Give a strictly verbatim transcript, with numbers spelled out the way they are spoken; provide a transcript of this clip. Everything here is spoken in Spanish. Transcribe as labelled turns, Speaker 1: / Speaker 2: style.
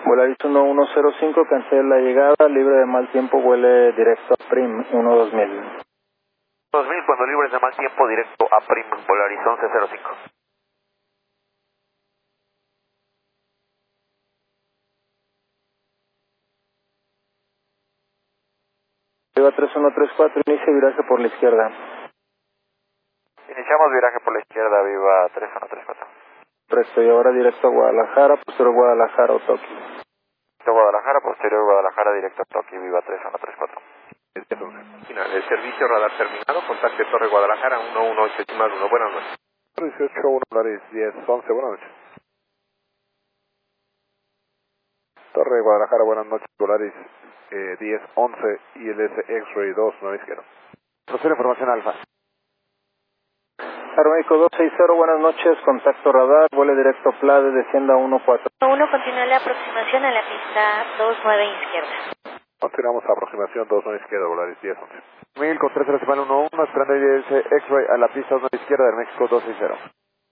Speaker 1: Volaris uno uno cero cinco, cancela la llegada, libre de mal tiempo, vuele directo a Prim, uno dos mil.
Speaker 2: dos mil, cuando libres de mal tiempo, directo a Prim, Volaris once cero cinco.
Speaker 1: Viva tres uno tres cuatro, inicia viraje por la izquierda.
Speaker 2: Iniciamos viraje por la izquierda, Viva tres uno tres cuatro.
Speaker 1: Correcto, y ahora directo a Guadalajara, posterior Guadalajara o Tokio.
Speaker 2: Directo a Guadalajara, posterior Guadalajara, directo a Tokio, Viva tres uno tres cuatro.
Speaker 3: Final, el servicio radar terminado, contacte Torre Guadalajara uno uno ocho decimal uno, buenas noches.
Speaker 4: dieciocho uno, Volaris diez once, buenas noches. Torre Guadalajara, buenas noches, Volaris eh, diez once, I L S X-Ray dos, nueve izquierda. Procede información alfa.
Speaker 1: Aeroméxico dos seis cero, buenas noches, contacto radar, vuele directo Plade, descienda uno cuatro.
Speaker 5: uno, continúa la aproximación a la pista dos nueve izquierda.
Speaker 4: Continuamos a aproximación dos nueve izquierda, Volaris diez once.
Speaker 6: mil con tres decimal uno uno, esperando I L S X-Ray a la pista dos nueve izquierda del México dos seis cero.